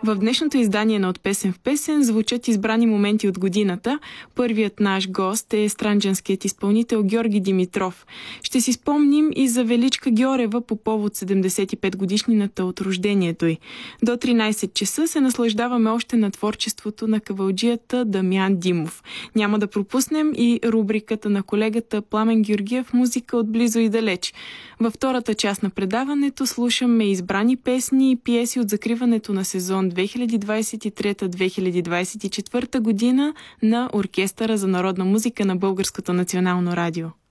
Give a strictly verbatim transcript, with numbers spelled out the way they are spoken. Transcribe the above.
В днешното издание на От песен в песен звучат избрани моменти от годината. Първият наш гост е странджанският изпълнител Георги Димитров. Ще си спомним и за Величка Гьорева по повод седемдесет и пет годишнината от рождението й. До тринайсет часа се наслаждаваме още на творчеството на кавалджията Дамян Димов. Няма да пропуснем и рубриката на колегата Пламен Георгиев «Музика от близо и далеч». Във втората част на предаването слушаме избрани песни и пиеси от закриването на сезон две хиляди двайсет и трета - две хиляди двайсет и четвърта година на Оркестъра за народна музика на Българското национално радио.